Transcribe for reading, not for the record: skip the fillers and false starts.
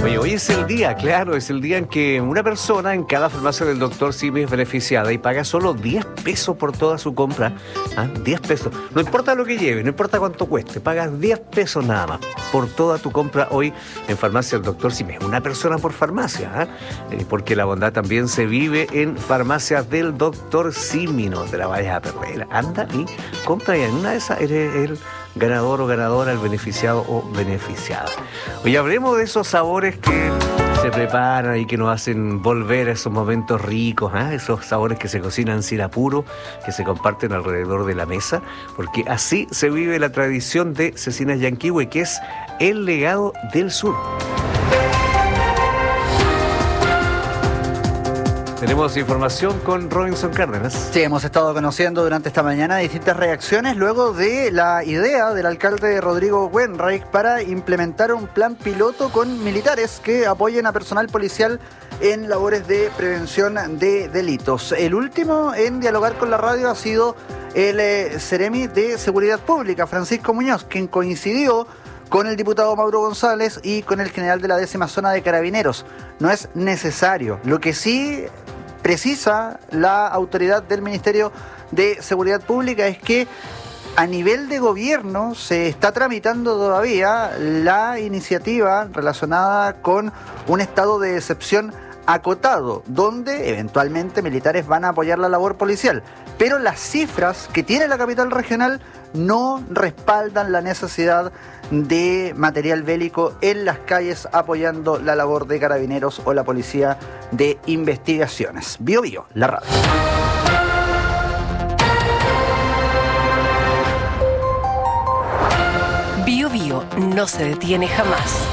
Oye, hoy es el día, claro, es el día en que una persona en cada farmacia del doctor Simi es beneficiada y paga solo 10 pesos por toda su compra. 10 pesos. No importa lo que lleve, no importa cuánto cueste, pagas 10 pesos nada más por toda tu compra hoy en farmacia del doctor Simi. Una persona por farmacia, porque la bondad también se vive en farmacias del doctor Simi. No te la vayas a perder. Anda y compra y en una de esas eres el ganador o ganadora, el beneficiado o beneficiada. Hoy hablemos de esos sabores que se preparan y que nos hacen volver a esos momentos ricos, esos sabores que se cocinan sin apuro, que se comparten alrededor de la mesa, porque así se vive la tradición de Cecinas Yanquihue, que es el legado del sur. Tenemos información con Robinson Cárdenas. Sí, hemos estado conociendo durante esta mañana distintas reacciones luego de la idea del alcalde Rodrigo Wenreich para implementar un plan piloto con militares que apoyen a personal policial en labores de prevención de delitos. El último en dialogar con la radio ha sido el Seremi de Seguridad Pública, Francisco Muñoz, quien coincidió con el diputado Mauro González y con el general de la 10ª zona de Carabineros. No es necesario. Lo que sí precisa la autoridad del Ministerio de Seguridad Pública es que a nivel de gobierno se está tramitando todavía la iniciativa relacionada con un estado de excepción acotado, donde eventualmente militares van a apoyar la labor policial. Pero las cifras que tiene la capital regional no respaldan la necesidad de material bélico en las calles apoyando la labor de carabineros o la policía de investigaciones. Bio Bio, la radio. Bio Bio no se detiene jamás.